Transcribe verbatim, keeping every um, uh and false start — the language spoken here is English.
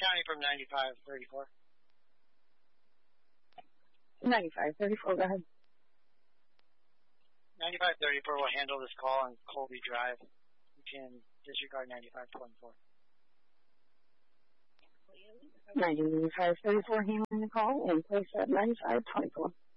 County from ninety-five thirty-four. ninety-five thirty-four, go ahead. ninety-five thirty-four will handle this call on Colby Drive. You can disregard ninety-five twenty-four. ninety-five thirty-four handling the call and place at ninety-five twenty-four.